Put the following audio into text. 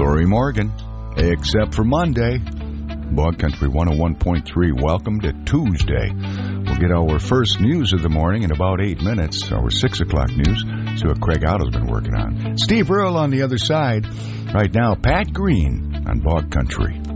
Lori Morgan. Except for Monday. Bog Country 101.3. Welcome to Tuesday. We'll get our first news of the morning in about 8 minutes. Our 6 o'clock news. See what Craig Otto's been working on. Steve Earle on the other side. Right now, Pat Green on Bog Country.